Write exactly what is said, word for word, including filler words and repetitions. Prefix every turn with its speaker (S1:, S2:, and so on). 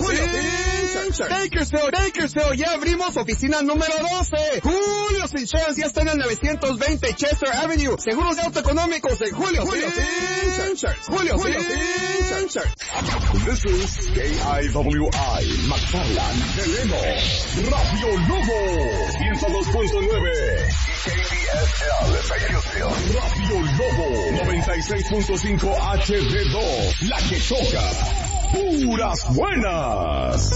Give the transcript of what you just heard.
S1: Julio Insurance. Bakersfield, Bakersfield, ya abrimos oficina número doce. Julio Insurance ya está en el novecientos veinte Chester Avenue. Seguros de auto económicos de Julio Insurance. Julio Insurance.
S2: This is K I W I, McFarland, Deleno, Radio Lobo, ciento dos punto nueve. K D S L, Bakersfield, Radio Lobo, noventa y seis punto cinco H D dos, la que toca, puras buenas.